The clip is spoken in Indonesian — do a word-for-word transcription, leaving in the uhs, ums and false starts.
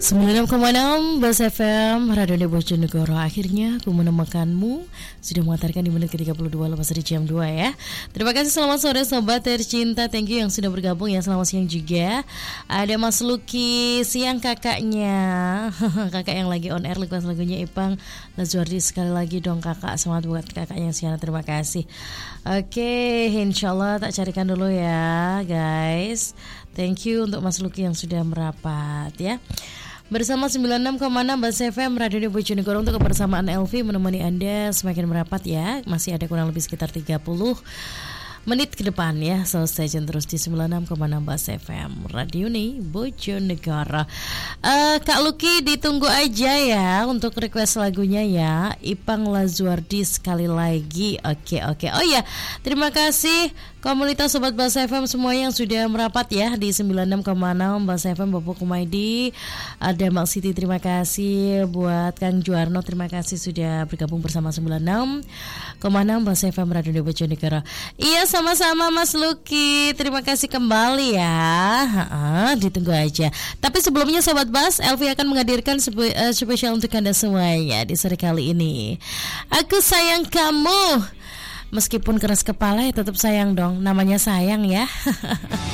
sembilan puluh enam koma enam Bas F M Radio Bojonegoro. Akhirnya aku menemukanmu. Sudah mengantarkan di menit ke tiga puluh dua lepas dari jam dua ya. Terima kasih, selamat sore sobat tercinta. Thank you yang sudah bergabung ya. Selamat siang juga. Ada Mas Luki, siang kakaknya. Kakak yang lagi on air request lagunya Ipang Lazuardi. Sekali lagi dong kakak, semangat buat kakaknya Siana. Terima kasih. Oke, insyaallah tak carikan dulu ya guys. Thank you untuk Mas Luki yang sudah merapat ya. Bersama sembilan puluh enam koma enam Bas F M Radio Bojonegoro untuk kebersamaan Elvi menemani Anda semakin merapat ya. Masih ada kurang lebih sekitar tiga puluh menit ke depan ya. So stay tune terus di sembilan puluh enam koma enam Bas F M Radio nih Bojonegoro. uh, Kak Luki ditunggu aja ya untuk request lagunya ya, Ipang Lazuardi sekali lagi. Oke oke. Oh ya, terima kasih komunitas Sobat Bas F M semua yang sudah merapat ya di sembilan puluh enam koma enam Bas F M. Bapak Kumaidi, ada Mak Siti, terima kasih. Buat Kang Juarno, terima kasih sudah bergabung bersama sembilan puluh enam koma enam Bas F M Radio Bojonegoro. Iya, sama-sama Mas Luki, terima kasih kembali ya. Ha-ha, ditunggu aja. Tapi sebelumnya Sobat Bas, Elvi akan menghadirkan spe- uh, spesial untuk Anda semuanya di sore kali ini. Aku sayang kamu. Meskipun keras kepala ya tetap sayang dong. Namanya sayang ya.